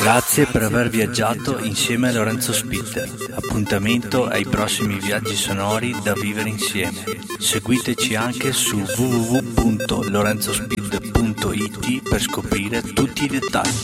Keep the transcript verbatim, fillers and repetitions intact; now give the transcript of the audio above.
Grazie per aver viaggiato insieme a Lorenzo Spitter. Appuntamento ai prossimi viaggi sonori da vivere insieme. Seguiteci anche su w w w punto lorenzospitter punto i t per scoprire tutti i dettagli.